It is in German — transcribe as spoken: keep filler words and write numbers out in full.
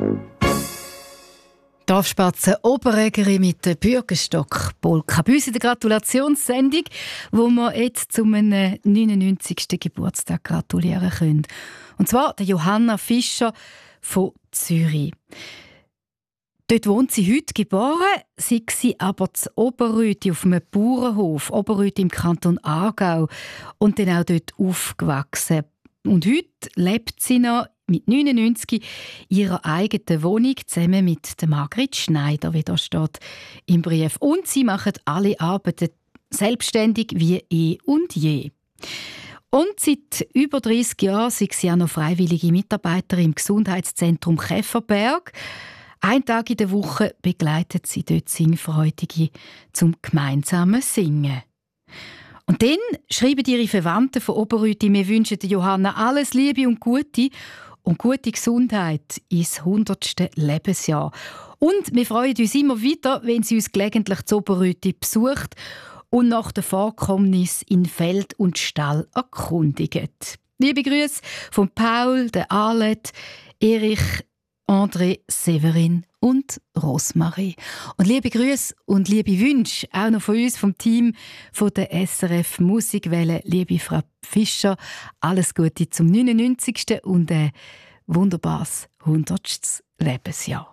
Dorfspatze Oberägeri mit der Bürgerstock-Polka. Bei uns in der Gratulationssendung, wo wir jetzt zum neunundneunzigsten Geburtstag gratulieren können. Und zwar der Johanna Fischer von Zürich. Dort wohnt sie heute geboren, sei sie aber zu Oberrüti auf einem Bauernhof, Oberrüti im Kanton Aargau, und dann auch dort aufgewachsen. Und heute lebt sie noch mit neunundneunzig in ihrer eigenen Wohnung zusammen mit der Margrit Schneider, wie da steht im Brief. Und sie machen alle Arbeiten selbstständig wie eh und je. Und seit über dreissig Jahren sind sie auch noch freiwillige Mitarbeiterin im Gesundheitszentrum Käferberg. Einen Tag in der Woche begleitet sie dort Singfreudige zum gemeinsamen Singen. Und dann schreiben ihre Verwandten von Oberrüti, wir wünschen Johanna alles Liebe und Gute und gute Gesundheit ins hundertste Lebensjahr. Und wir freuen uns immer wieder, wenn sie uns gelegentlich zu Oberrüti besucht und nach den Vorkommnissen in Feld und Stall erkundigt. Liebe Grüße von Paul, der Arlette, Erich, André, Severin und Rosmarie. Und liebe Grüße und liebe Wünsche auch noch von uns, vom Team von der S R F Musikwelle. Liebe Frau Fischer, alles Gute zum neunundneunzigsten und ein wunderbares hundertstes Lebensjahr.